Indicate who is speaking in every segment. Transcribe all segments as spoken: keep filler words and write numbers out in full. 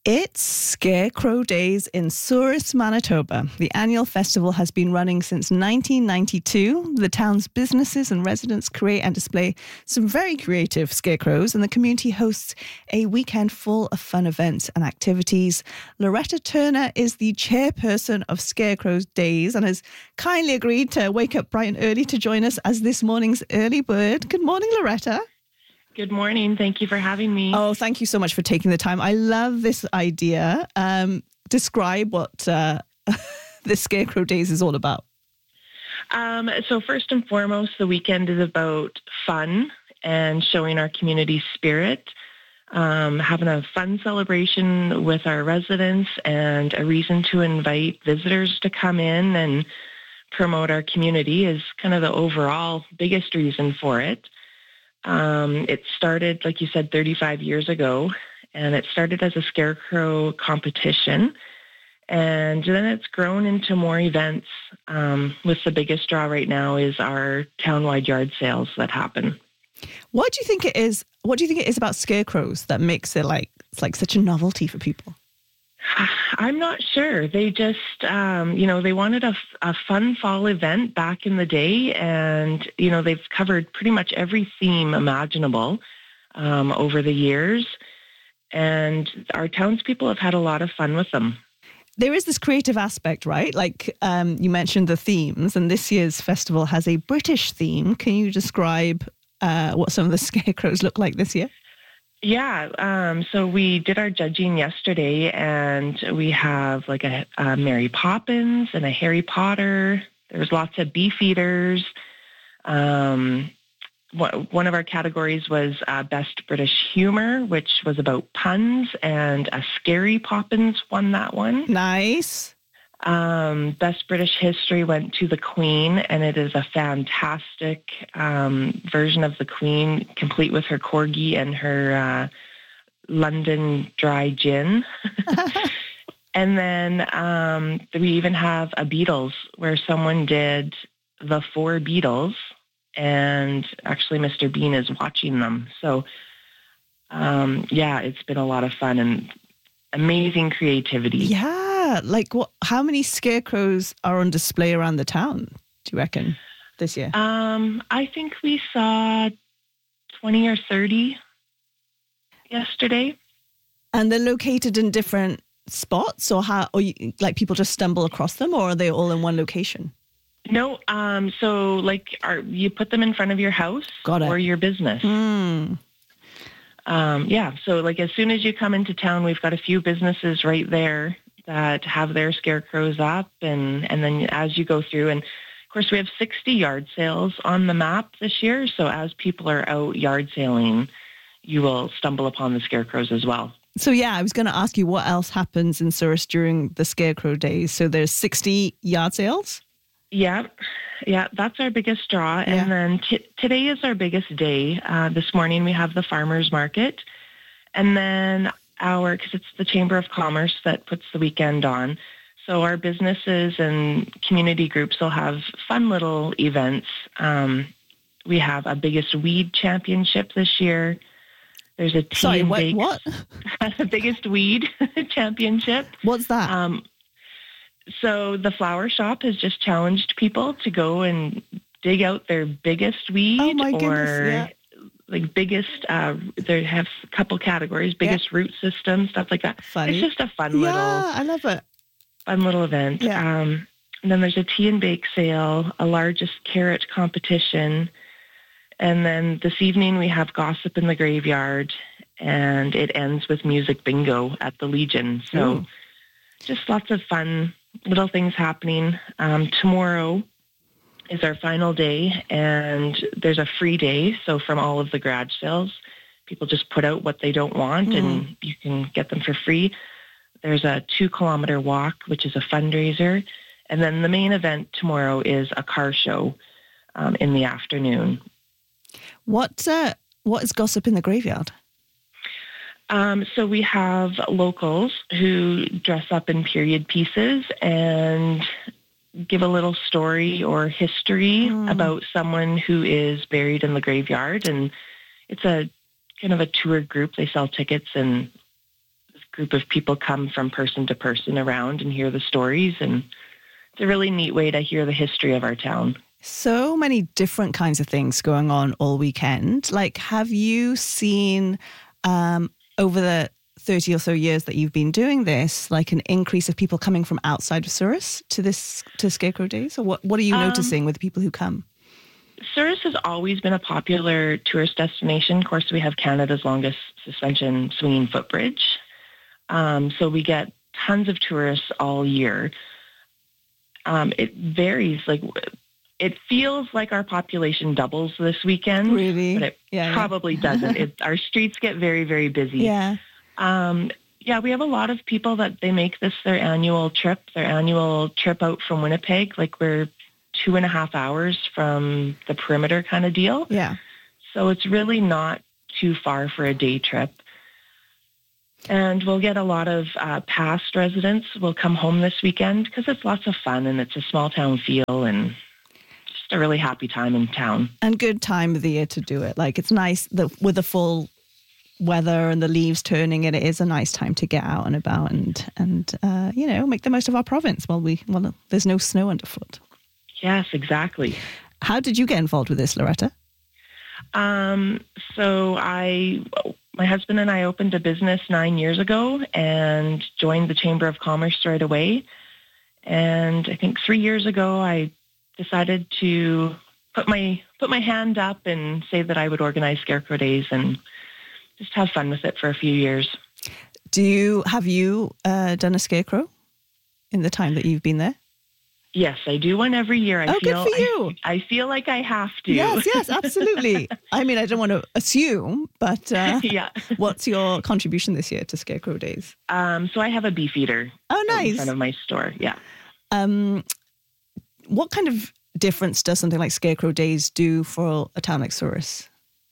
Speaker 1: It's Scarecrow Days in Souris, Manitoba. The annual festival has been running since nineteen ninety-two. The town's businesses and residents create and display some very creative scarecrows, and the community hosts a weekend full of fun events and activities. Loretta Turner is the chairperson of Scarecrow Days and has kindly agreed to wake up bright and early to join us as this morning's early bird. Good morning, Loretta.
Speaker 2: Good morning. Thank you for having me.
Speaker 1: Oh, thank you so much for taking the time. I love this idea. Um, describe what uh, the Scarecrow Days is all about.
Speaker 2: Um, so first and foremost, the weekend is about fun and showing our community spirit, um, having a fun celebration with our residents and a reason to invite visitors to come in and promote our community is kind of the overall biggest reason for it. Um, it started, like you said, thirty-five years ago, and it started as a scarecrow competition, and then it's grown into more events, um, with the biggest draw right now is our townwide yard sales that happen.
Speaker 1: What do you think it is, what do you think it is about scarecrows that makes it like, it's like such a novelty for people?
Speaker 2: I'm not sure. They just, um, you know, they wanted a, a fun fall event back in the day, and, you know, they've covered pretty much every theme imaginable um, over the years, and our townspeople have had a lot of fun with them.
Speaker 1: There is this creative aspect, right? Like um, you mentioned the themes, and this year's festival has a British theme. Can you describe uh, what some of the scarecrows look like this year?
Speaker 2: Yeah, um, so we did our judging yesterday, and we have like a, a Mary Poppins and a Harry Potter. There's lots of Beefeaters. Um, one of our categories was uh, Best British Humour, which was about puns, and a Scary Poppins won that one.
Speaker 1: Nice.
Speaker 2: Um, Best British History went to the Queen, and it is a fantastic um, version of the Queen, complete with her corgi and her uh, London dry gin. And then um, we even have a Beatles, where someone did the four Beatles, and actually Mister Bean is watching them. So, um, yeah, it's been a lot of fun and amazing creativity.
Speaker 1: Yeah, like what? How many scarecrows are on display around the town, do you reckon, this year?
Speaker 2: Um, I think we saw twenty or thirty yesterday.
Speaker 1: And they're located in different spots, or how? Or you, like people just stumble across them, or are they all in one location?
Speaker 2: No, um, so like our, you put them in front of your house
Speaker 1: Got it.
Speaker 2: or your business.
Speaker 1: Mm.
Speaker 2: Um, yeah, so like as soon as you come into town, we've got a few businesses right there that have their scarecrows up, and, and then as you go through, and of course we have sixty yard sales on the map this year, so as people are out yard sailing, you will stumble upon the scarecrows as well.
Speaker 1: So yeah, I was going to ask you what else happens in Souris during the Scarecrow Days. So there's sixty yard sales?
Speaker 2: Yeah, yeah, that's our biggest draw.
Speaker 1: Yeah.
Speaker 2: And then t- today is our biggest day. Uh, this morning we have the farmers market. And then our, because it's the Chamber of Commerce that puts the weekend on. So our businesses and community groups will have fun little events. Um, we have a biggest weed championship this year. There's a tea
Speaker 1: Sorry,
Speaker 2: and
Speaker 1: what?
Speaker 2: bake,
Speaker 1: what?
Speaker 2: biggest weed championship.
Speaker 1: What's that?
Speaker 2: Um, So the flower shop has just challenged people to go and dig out their biggest weed,
Speaker 1: Oh my
Speaker 2: or
Speaker 1: goodness, yeah.
Speaker 2: like biggest, uh, they have a couple categories, biggest
Speaker 1: Yeah.
Speaker 2: root system, stuff like that.
Speaker 1: Funny.
Speaker 2: It's just a fun
Speaker 1: Yeah,
Speaker 2: little,
Speaker 1: I love it.
Speaker 2: fun little event.
Speaker 1: Yeah.
Speaker 2: Um, and then there's a tea and bake sale, a largest carrot competition. And then this evening we have gossip in the graveyard, and it ends with music bingo at the Legion. So
Speaker 1: Ooh.
Speaker 2: just lots of fun little things happening. Um, tomorrow is our final day, and there's a free day. So from all of the garage sales, people just put out what they don't want, mm. and you can get them for free. There's a two-kilometer walk, which is a fundraiser. And then the main event tomorrow is a car show um, in the afternoon.
Speaker 1: What, uh, what is gossip in the graveyard?
Speaker 2: Um, so we have locals who dress up in period pieces and give a little story or history mm. about someone who is buried in the graveyard. And it's a kind of a tour group. They sell tickets, and group of people come from person to person around and hear the stories. And it's a really neat way to hear the history of our town.
Speaker 1: So many different kinds of things going on all weekend. Like, have you seen um, over the thirty or so years that you've been doing this, like an increase of people coming from outside of Souris to this to Scarecrow Days? Or what, what are you um, noticing with the people who come?
Speaker 2: Souris has always been a popular tourist destination. Of course, we have Canada's longest suspension swinging footbridge. Um, so we get tons of tourists all year. Um, it varies. Like, it feels like our population doubles this weekend.
Speaker 1: Really?
Speaker 2: But it
Speaker 1: yeah,
Speaker 2: probably
Speaker 1: yeah.
Speaker 2: doesn't. It, our streets get very, very busy.
Speaker 1: Yeah.
Speaker 2: Um, yeah, we have a lot of people that they make this their annual trip, their annual trip out from Winnipeg. Like, we're two and a half hours from the perimeter kind of deal.
Speaker 1: Yeah.
Speaker 2: So it's really not too far for a day trip. And we'll get a lot of uh, past residents will come home this weekend because it's lots of fun and it's a small town feel and just a really happy time in town.
Speaker 1: And good time of the year to do it. Like, it's nice that with the full weather and the leaves turning, and it is a nice time to get out and about and and uh, you know, make the most of our province while we while there's no snow underfoot.
Speaker 2: Yes, exactly.
Speaker 1: How did you get involved with this, Loretta?
Speaker 2: Um, so I, my husband and I opened a business nine years ago and joined the Chamber of Commerce right away. And I think three years ago, I decided to put my put my hand up and say that I would organize Scarecrow Days and just have fun with it for a few years.
Speaker 1: Do you have you uh, done a scarecrow in the time that you've been there?
Speaker 2: Yes, I do one every year. I
Speaker 1: oh,
Speaker 2: feel,
Speaker 1: good for you.
Speaker 2: I, I feel like I have to.
Speaker 1: Yes, yes, absolutely. I mean, I don't want to assume, but uh,
Speaker 2: yeah.
Speaker 1: What's your contribution this year to Scarecrow Days?
Speaker 2: Um, so I have a beefeater.
Speaker 1: Oh, nice.
Speaker 2: In front of my store, yeah.
Speaker 1: Um, what kind of difference does something like Scarecrow Days do for a town like Souris?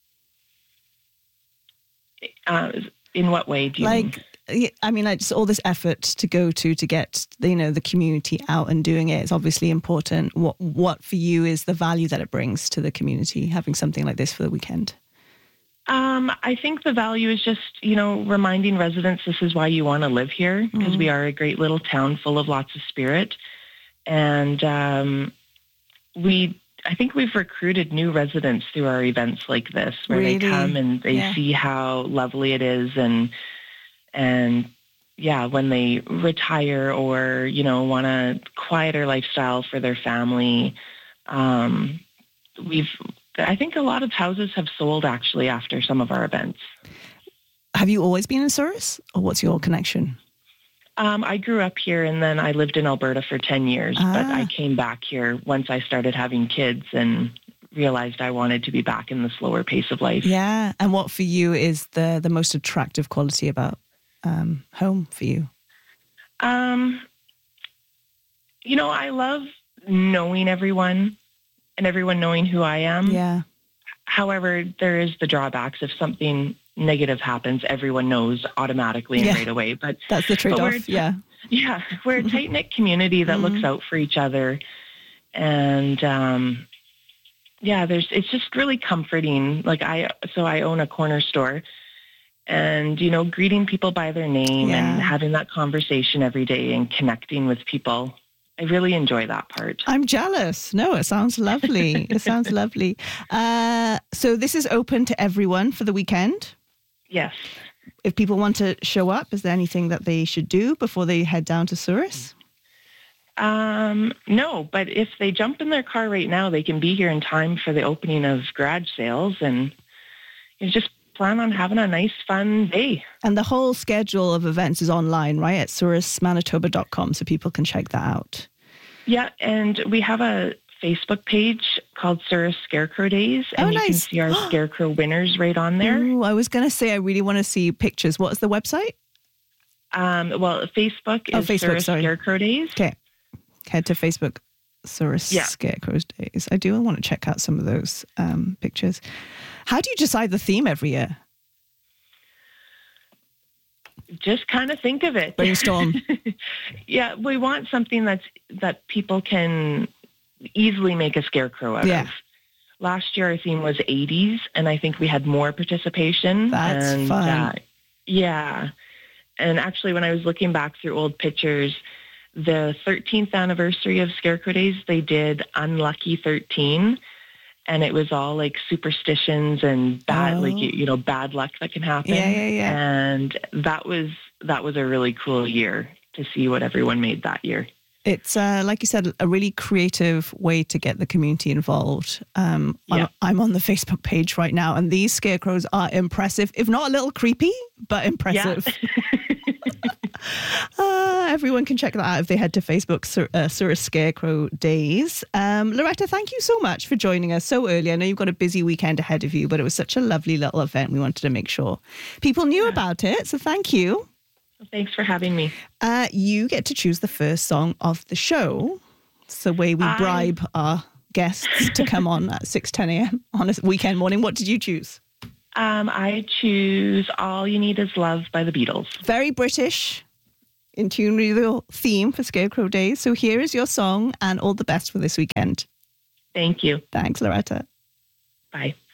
Speaker 2: Uh, in what way do you
Speaker 1: like,
Speaker 2: mean?
Speaker 1: I mean, like, just all this effort to go to to get you know the community out and doing it is obviously important. What what for you is the value that it brings to the community having something like this for the weekend?
Speaker 2: Um, I think the value is just you know reminding residents this is why you want to live here because mm. we are a great little town full of lots of spirit, and um, we. I think we've recruited new residents through our events like this, where really? they come and they yeah. see how lovely it is, and and yeah, when they retire or you know want a quieter lifestyle for their family, um, we've. I think a lot of houses have sold actually after some of our events.
Speaker 1: Have you always been in Souris, or what's your connection?
Speaker 2: Um, I grew up here and then I lived in Alberta for ten years, ah. but I came back here once I started having kids and realized I wanted to be back in the slower pace of life.
Speaker 1: Yeah. And what for you is the, the most attractive quality about um, home for you?
Speaker 2: Um, you know, I love knowing everyone and everyone knowing who I am.
Speaker 1: Yeah.
Speaker 2: However, there is the drawbacks. If something negative happens, everyone knows automatically and
Speaker 1: yeah.
Speaker 2: right away. But
Speaker 1: that's the trade-off. But yeah,
Speaker 2: yeah, we're a tight-knit community that mm-hmm. looks out for each other, and um, yeah, there's it's just really comforting. Like I, so I own a corner store, and you know, greeting people by their name yeah. and having that conversation every day and connecting with people. I really enjoy that part.
Speaker 1: I'm jealous. No, it sounds lovely. It sounds lovely. Uh, so this is open to everyone for the weekend?
Speaker 2: Yes.
Speaker 1: If people want to show up, is there anything that they should do before they head down to Souris?
Speaker 2: Um, no, but if they jump in their car right now, they can be here in time for the opening of garage sales and you just plan on having a nice, fun day.
Speaker 1: And the whole schedule of events is online, right, at souris manitoba dot com, so people can check that out.
Speaker 2: Yeah, and we have a Facebook page called Souris Scarecrow Days, and
Speaker 1: oh,
Speaker 2: you
Speaker 1: nice.
Speaker 2: can see our Scarecrow winners right on there.
Speaker 1: Ooh, I was going to say I really want to see pictures. What's the website?
Speaker 2: Um, well, Facebook is oh, Facebook, Souris sorry. Scarecrow Days.
Speaker 1: Okay, head to Facebook, Souris yeah. Scarecrow Days. I do want to check out some of those um, pictures. How do you decide the theme every year?
Speaker 2: Just kind of think of it.
Speaker 1: Brainstorm.
Speaker 2: Yeah, we want something that's that people can easily make a scarecrow out
Speaker 1: yeah.
Speaker 2: of. Last year, our theme was eighties, and I think we had more participation.
Speaker 1: That's
Speaker 2: and,
Speaker 1: fun.
Speaker 2: Uh, yeah. And actually, when I was looking back through old pictures, the thirteenth anniversary of Scarecrow Days, they did Unlucky thirteen. And it was all like superstitions and bad,
Speaker 1: Oh.
Speaker 2: like, you, you know, bad luck that can happen.
Speaker 1: Yeah, yeah, yeah.
Speaker 2: And that was, that was a really cool year to see what everyone made that year.
Speaker 1: It's, uh, like you said, a really creative way to get the community involved. Um,
Speaker 2: Yeah.
Speaker 1: I'm, I'm on the Facebook page right now, and these scarecrows are impressive, if not a little creepy, but impressive.
Speaker 2: Yeah.
Speaker 1: uh, everyone can check that out if they head to Facebook, Sur- uh, Souris Scarecrow Days. Um, Loretta, thank you so much for joining us so early. I know you've got a busy weekend ahead of you, but it was such a lovely little event. We wanted to make sure people knew
Speaker 2: Yeah.
Speaker 1: about it, so thank you.
Speaker 2: Thanks for having me.
Speaker 1: Uh, you get to choose the first song of the show. It's the way we
Speaker 2: I-
Speaker 1: bribe our guests to come on at six ten a.m. on a weekend morning. What did you choose?
Speaker 2: Um, I choose All You Need Is Love by the Beatles.
Speaker 1: Very British, in tune with the theme for Scarecrow Days. So here is your song, and all the best for this weekend.
Speaker 2: Thank you.
Speaker 1: Thanks, Loretta.
Speaker 2: Bye.